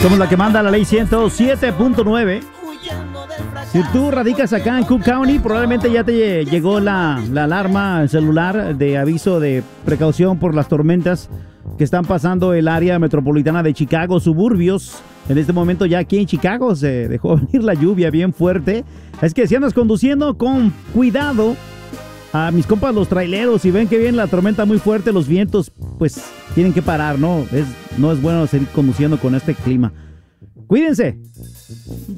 Somos la que manda la ley 107.9. Si tú radicas acá en Cook County, probablemente ya te llegó la alarma al celular de aviso de precaución por las tormentas que están pasando el área metropolitana de Chicago, suburbios. En este momento ya aquí en Chicago se dejó venir la lluvia bien fuerte. Es que si andas conduciendo con cuidado, a mis compas los traileros, si ven que viene la tormenta muy fuerte, los vientos, pues tienen que parar, ¿no? No es bueno seguir conduciendo con este clima. Cuídense.